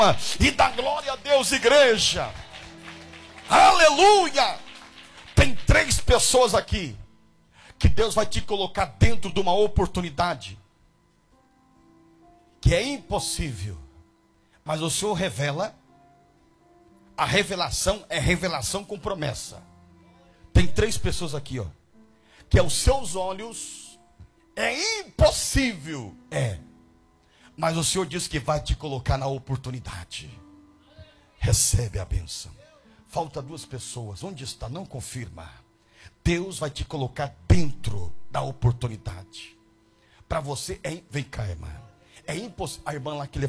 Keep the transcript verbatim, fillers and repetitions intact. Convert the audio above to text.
e dá glória a Deus, igreja. Aleluia. Tem três pessoas aqui que Deus vai te colocar dentro de uma oportunidade que é impossível, mas o Senhor revela. A revelação é revelação com promessa. Tem três pessoas aqui, ó, que aos seus olhos é impossível, é, mas o Senhor diz que vai te colocar na oportunidade. Recebe a bênção. Falta duas pessoas. Onde está? Não confirma. Deus vai te colocar dentro da oportunidade. Para você é, vem cá, irmã. É impossível. A irmã lá que